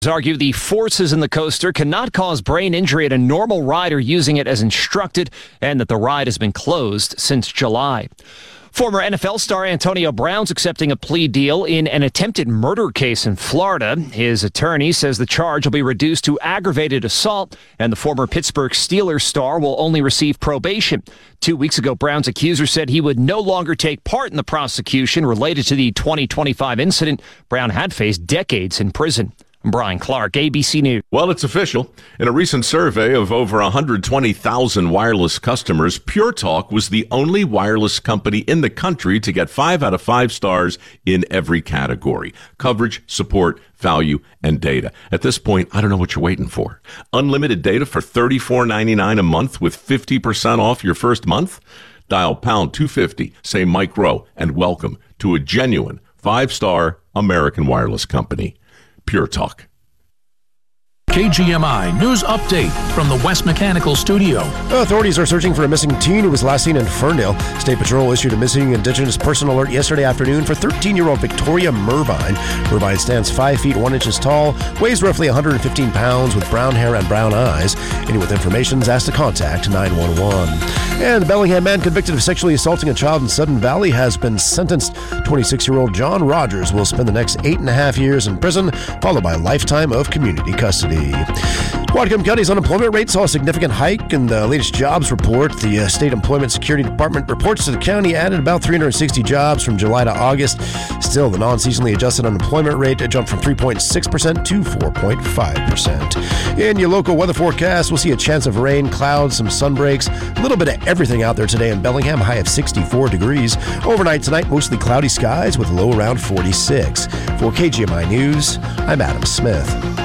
Argue the forces in the coaster cannot cause brain injury at a normal rider using it as instructed, and that the ride has been closed since July. Former NFL star Antonio Brown's accepting a plea deal in an attempted murder case in Florida. His attorney says the charge will be reduced to aggravated assault, and the former Pittsburgh Steelers star will only receive probation. 2 weeks ago, Brown's accuser said he would no longer take part in the prosecution related to the 2025 incident. Brown had faced decades in prison. I'm Brian Clark, ABC News. Well, it's official. In a recent survey of over 120,000 wireless customers, Pure Talk was the only wireless company in the country to get 5 out of 5 stars in every category: coverage, support, value, and data. At this point, I don't know what you're waiting for. Unlimited data for $34.99 a month with 50% off your first month? Dial pound 250, say Mike Rowe, and welcome to a genuine 5-star American wireless company. Pure Talk. KGMI News Update from the West Mechanical Studio. Authorities are searching for a missing teen who was last seen in Ferndale. State Patrol issued a missing Indigenous person alert yesterday afternoon for 13-year-old Victoria Mervine. Mervine stands 5 feet 1 inches tall, weighs roughly 115 pounds, with brown hair and brown eyes. Anyone with information is asked to contact 911. And the Bellingham man convicted of sexually assaulting a child in Sudden Valley has been sentenced. 26-year-old John Rogers will spend the next 8.5 years in prison, followed by a lifetime of community custody. Whatcom County's unemployment rate saw a significant hike in the latest jobs report. The State Employment Security Department reports that the county added about 360 jobs from July to August. Still, the non-seasonally adjusted unemployment rate jumped from 3.6% to 4.5%. In your local weather forecast, we'll see a chance of rain, clouds, some sun breaks, a little bit of everything out there today in Bellingham, high of 64 degrees. Overnight tonight, mostly cloudy skies with a low around 46. For KGMI News, I'm Adam Smith.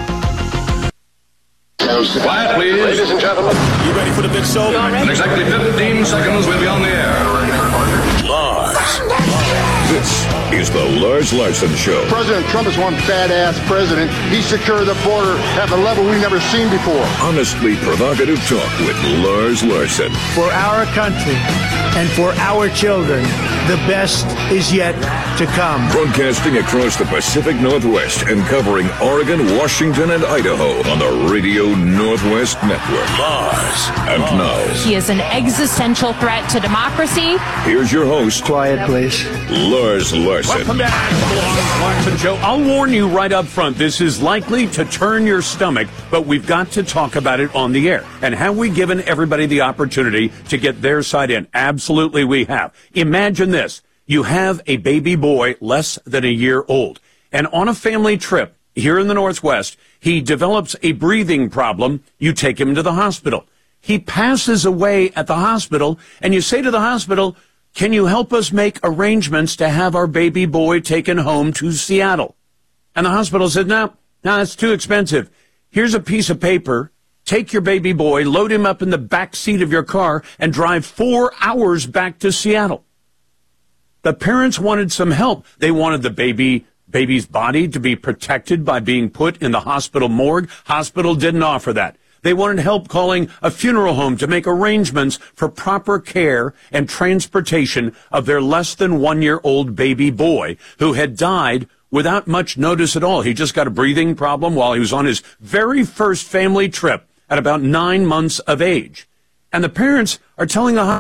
Quiet, please. Ladies and gentlemen. You ready for the big show? In exactly 15 seconds, we'll be on the air. Lars. This is the Lars Larson Show. President Trump is one badass president. He secured the border at a level we've never seen before. Honestly provocative talk with Lars Larson. For our country and for our children, the best is yet to come. Broadcasting across the Pacific Northwest and covering Oregon, Washington, and Idaho on the Radio Northwest Network. Lars. And now, he is an existential threat to democracy. Here's your host. Quiet, please. Lars Larson. Welcome back to the Lars Larson Show. I'll warn you right up front, this is likely to turn your stomach, but we've got to talk about it on the air. And have we given everybody the opportunity to get their side in? Absolutely we have. Imagine this. You have a baby boy less than a year old, and on a family trip here in the Northwest, he develops a breathing problem. You take him to the hospital. He passes away at the hospital, and you say to the hospital, can you help us make arrangements to have our baby boy taken home to Seattle? And the hospital said, no, it's too expensive. Here's a piece of paper. Take your baby boy, load him up in the back seat of your car, and drive 4 hours back to Seattle. The parents wanted some help. They wanted the baby's body to be protected by being put in the hospital morgue. Hospital didn't offer that. They wanted help calling a funeral home to make arrangements for proper care and transportation of their less than 1-year-old baby boy who had died without much notice at all. He just got a breathing problem while he was on his very first family trip at about 9 months of age. And the parents are telling the hospital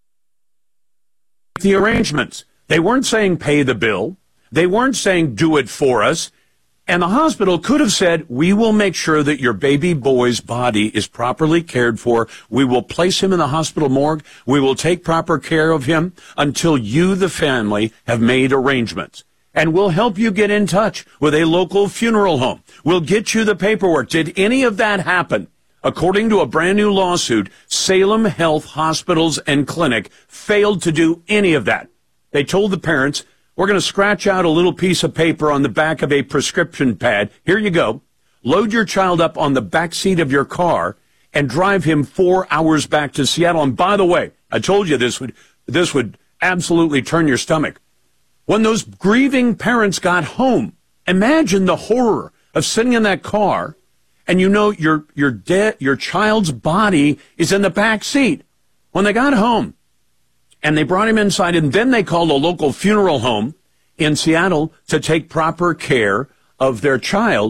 the arrangements. They weren't saying pay the bill. They weren't saying do it for us. And the hospital could have said, we will make sure that your baby boy's body is properly cared for. We will place him in the hospital morgue. We will take proper care of him until you, the family, have made arrangements. And we'll help you get in touch with a local funeral home. We'll get you the paperwork. Did any of that happen? According to a brand new lawsuit, Salem Health Hospitals and Clinic failed to do any of that. They told the parents, we're going to scratch out a little piece of paper on the back of a prescription pad. Here you go. Load your child up on the back seat of your car and drive him 4 hours back to Seattle. And by the way, I told you this would absolutely turn your stomach. When those grieving parents got home, imagine the horror of sitting in that car and you know your child's body is in the back seat. When they got home, and they brought him inside, and then they called a local funeral home in Seattle to take proper care of their child.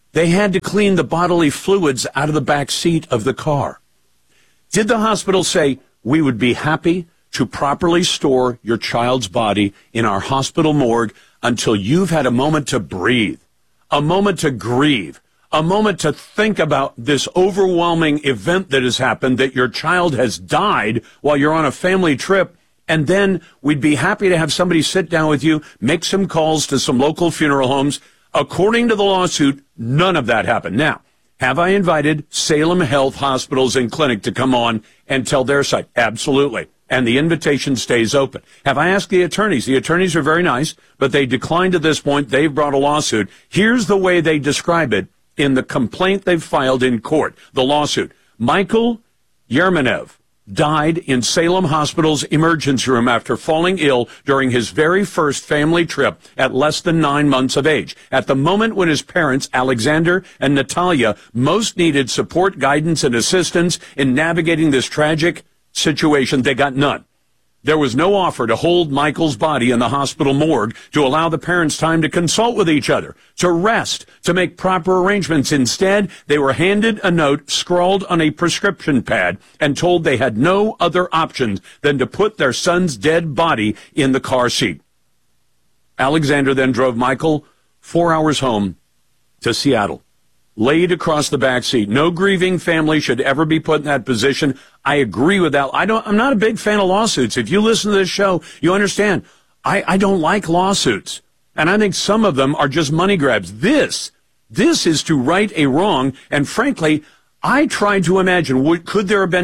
They had to clean the bodily fluids out of the back seat of the car. Did the hospital say, we would be happy to properly store your child's body in our hospital morgue until you've had a moment to breathe, a moment to grieve, a moment to think about this overwhelming event that has happened, that your child has died while you're on a family trip, and then we'd be happy to have somebody sit down with you, make some calls to some local funeral homes. According to the lawsuit, none of that happened. Now, have I invited Salem Health Hospitals and Clinic to come on and tell their side? Absolutely. And the invitation stays open. Have I asked the attorneys? The attorneys are very nice, but they declined at this point. They've brought a lawsuit. Here's the way they describe it in the complaint they've filed in court, the lawsuit. Michael Yermanev died in Salem Hospital's emergency room after falling ill during his very first family trip at less than 9 months of age. At the moment when his parents, Alexander and Natalia, most needed support, guidance, and assistance in navigating this tragic situation, they got none. There was no offer to hold Michael's body in the hospital morgue to allow the parents time to consult with each other, to rest, to make proper arrangements. Instead, they were handed a note scrawled on a prescription pad and told they had no other options than to put their son's dead body in the car seat. Alexander then drove Michael 4 hours home to Seattle, laid across the back seat. No grieving family should ever be put in that position. I agree with that. I'm not a big fan of lawsuits. If you listen to this show, you understand. I don't like lawsuits. And I think some of them are just money grabs. This is to right a wrong. And frankly, I tried to imagine, could there have been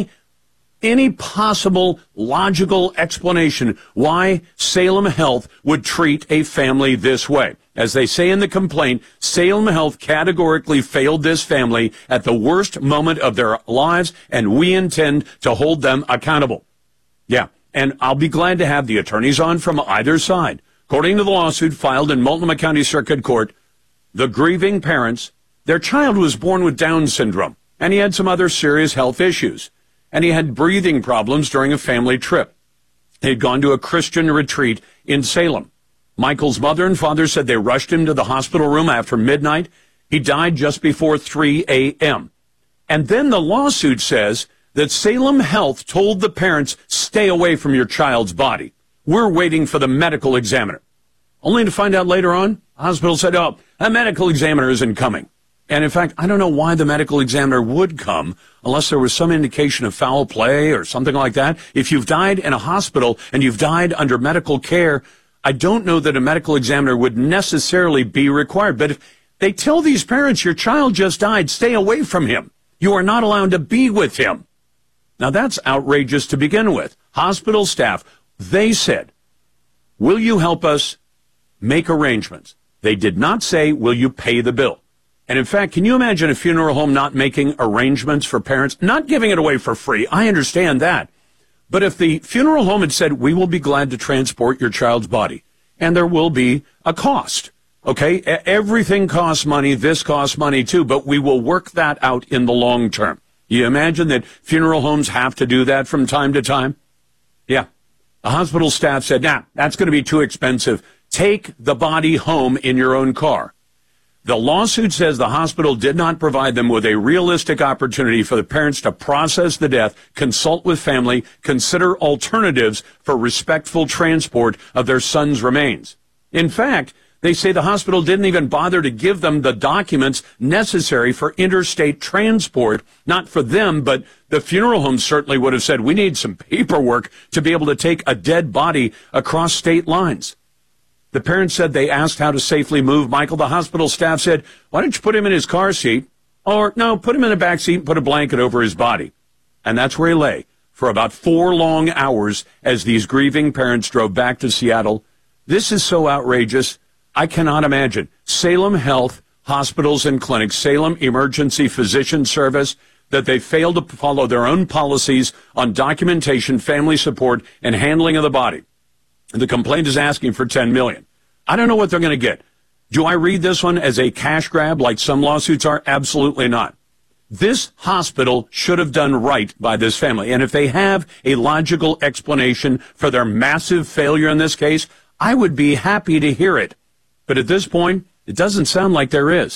any possible logical explanation why Salem Health would treat a family this way? As they say in the complaint, Salem Health categorically failed this family at the worst moment of their lives, and we intend to hold them accountable. Yeah, and I'll be glad to have the attorneys on from either side. According to the lawsuit filed in Multnomah County Circuit Court, the grieving parents, their child was born with Down syndrome, and he had some other serious health issues, and he had breathing problems during a family trip. He had gone to a Christian retreat in Salem. Michael's mother and father said they rushed him to the hospital room after midnight. He died just before 3 a.m. And then the lawsuit says that Salem Health told the parents, stay away from your child's body. We're waiting for the medical examiner. Only to find out later on, the hospital said, a medical examiner isn't coming. And in fact, I don't know why the medical examiner would come unless there was some indication of foul play or something like that. If you've died in a hospital and you've died under medical care, I don't know that a medical examiner would necessarily be required. But if they tell these parents, your child just died, stay away from him. You are not allowed to be with him. Now, that's outrageous to begin with. Hospital staff, they said, will you help us make arrangements? They did not say, will you pay the bill? And in fact, can you imagine a funeral home not making arrangements for parents, not giving it away for free? I understand that. But if the funeral home had said, we will be glad to transport your child's body, and there will be a cost, okay? Everything costs money. This costs money too, but we will work that out in the long term. You imagine that funeral homes have to do that from time to time? Yeah. The hospital staff said, that's going to be too expensive. Take the body home in your own car. The lawsuit says the hospital did not provide them with a realistic opportunity for the parents to process the death, consult with family, consider alternatives for respectful transport of their son's remains. In fact, they say the hospital didn't even bother to give them the documents necessary for interstate transport, not for them, but the funeral home certainly would have said, we need some paperwork to be able to take a dead body across state lines. The parents said they asked how to safely move Michael. The hospital staff said, why don't you put him in his car seat? Or, no, put him in the back seat and put a blanket over his body. And that's where he lay for about 4 long hours as these grieving parents drove back to Seattle. This is so outrageous. I cannot imagine. Salem Health Hospitals and Clinics, Salem Emergency Physician Service, that they failed to follow their own policies on documentation, family support, and handling of the body. The complaint is asking for $10 million. I don't know what they're going to get. Do I read this one as a cash grab like some lawsuits are? Absolutely not. This hospital should have done right by this family. And if they have a logical explanation for their massive failure in this case, I would be happy to hear it. But at this point, it doesn't sound like there is.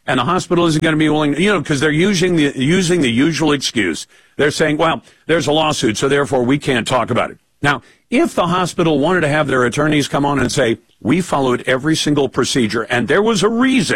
and the hospital isn't going to be willing, because they're using the usual excuse. They're saying, well, there's a lawsuit, so therefore we can't talk about it. Now, if the hospital wanted to have their attorneys come on and say, we followed every single procedure, and there was a reason